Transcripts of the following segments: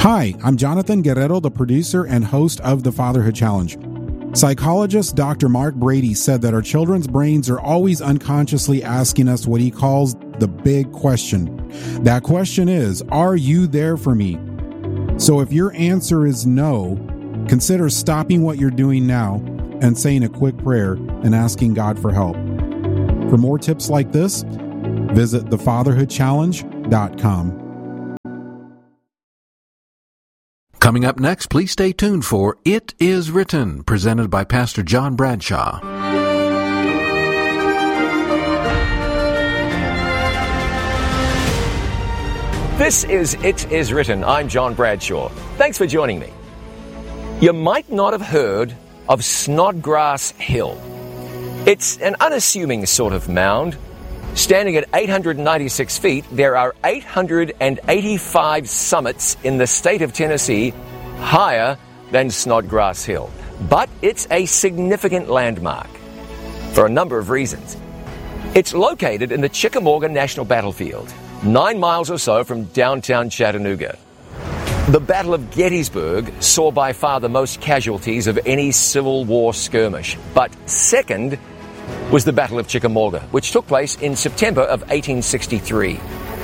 Hi, I'm Jonathan Guerrero, the producer and host of the Fatherhood Challenge. Psychologist Dr. Mark Brady said that our children's brains are always unconsciously asking us what he calls the big question. That question is, are you there for me? So if your answer is no, consider stopping what you're doing now and saying a quick prayer and asking God for help. For more tips like this, visit thefatherhoodchallenge.com. Coming up next, please stay tuned for It Is Written, presented by Pastor John Bradshaw. This is It Is Written. I'm John Bradshaw. Thanks for joining me. You might not have heard of Snodgrass Hill. It's an unassuming sort of mound. Standing at 896 feet, there are 885 summits in the state of Tennessee higher than Snodgrass Hill. But it's a significant landmark for a number of reasons. It's located in the Chickamauga National Battlefield, 9 miles or so from downtown Chattanooga. The Battle of Gettysburg saw by far the most casualties of any Civil War skirmish, but second was the Battle of Chickamauga, which took place in September of 1863.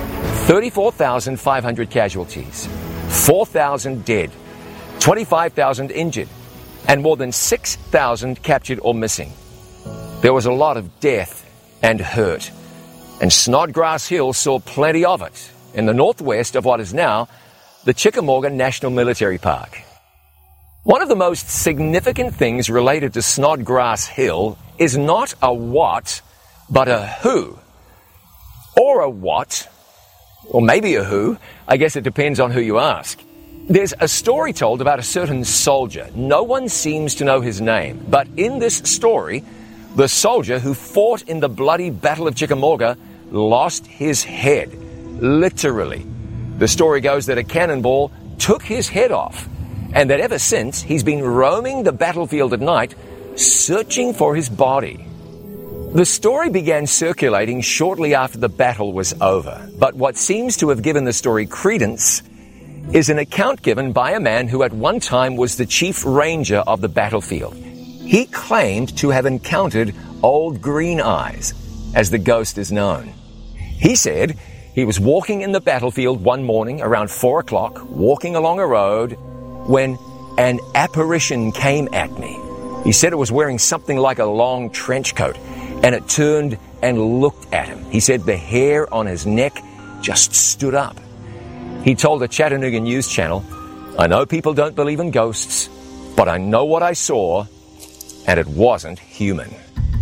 34,500 casualties, 4,000 dead, 25,000 injured, and more than 6,000 captured or missing. There was a lot of death and hurt, and Snodgrass Hill saw plenty of it in the northwest of what is now the Chickamauga National Military Park. One of the most significant things related to Snodgrass Hill is not a what, but a who. Or a what, or maybe a who. I guess it depends on who you ask. There's a story told about a certain soldier. No one seems to know his name, but in this story, the soldier who fought in the bloody Battle of Chickamauga lost his head, literally. The story goes that a cannonball took his head off, and that ever since he's been roaming the battlefield at night, searching for his body. The story began circulating shortly after the battle was over, but what seems to have given the story credence is an account given by a man who at one time was the chief ranger of the battlefield. He claimed to have encountered Old Green Eyes, as the ghost is known. He said he was walking in the battlefield one morning around 4 o'clock, walking along a road, when an apparition came at me. He said it was wearing something like a long trench coat, and it turned and looked at him. He said the hair on his neck just stood up. He told a Chattanooga news channel, "I know people don't believe in ghosts, but I know what I saw, and it wasn't human."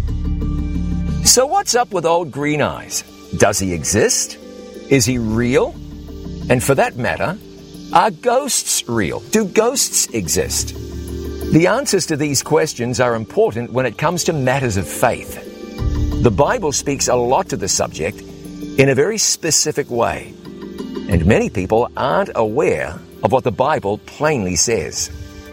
So what's up with Old Green Eyes? Does he exist? Is he real? And for that matter, are ghosts real? Do ghosts exist? The answers to these questions are important when it comes to matters of faith. The Bible speaks a lot to the subject in a very specific way, and many people aren't aware of what the Bible plainly says.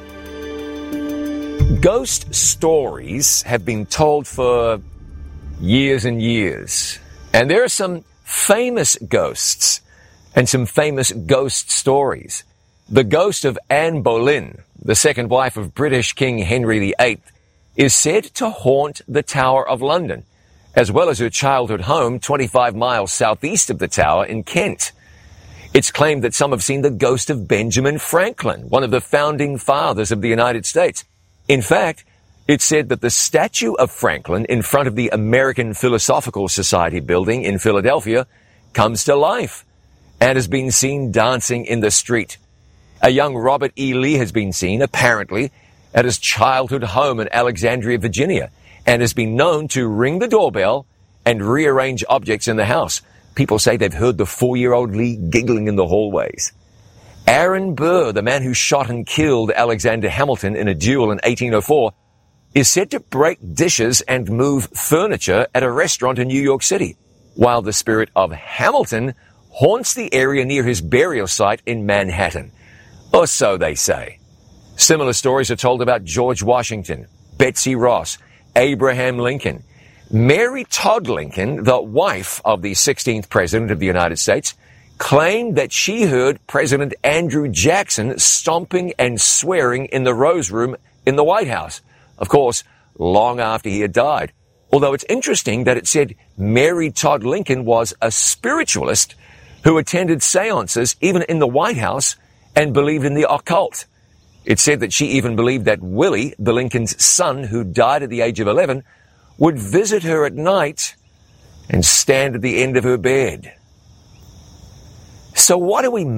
Ghost stories have been told for years and years, and there are some famous ghosts and some famous ghost stories. The ghost of Anne Boleyn, the second wife of British King Henry VIII, is said to haunt the Tower of London, as well as her childhood home 25 miles southeast of the Tower in Kent. It's claimed that some have seen the ghost of Benjamin Franklin, one of the founding fathers of the United States. In fact, it's said that the statue of Franklin in front of the American Philosophical Society building in Philadelphia comes to life and has been seen dancing in the street. A young Robert E. Lee has been seen, apparently, at his childhood home in Alexandria, Virginia, and has been known to ring the doorbell and rearrange objects in the house. People say they've heard the 4-year-old Lee giggling in the hallways. Aaron Burr, the man who shot and killed Alexander Hamilton in a duel in 1804, is said to break dishes and move furniture at a restaurant in New York City, while the spirit of Hamilton haunts the area near his burial site in Manhattan. Or so they say. Similar stories are told about George Washington, Betsy Ross, Abraham Lincoln, Mary Todd Lincoln, the wife of the 16th President of the United States, claimed that she heard President Andrew Jackson stomping and swearing in the Rose Room in the White House. Of course, long after he had died. Although it's interesting that it said Mary Todd Lincoln was a spiritualist who attended seances even in the White House and believed in the occult. It said that she even believed that Willie, the Lincoln's son who died at the age of 11, would visit her at night and stand at the end of her bed. So what do we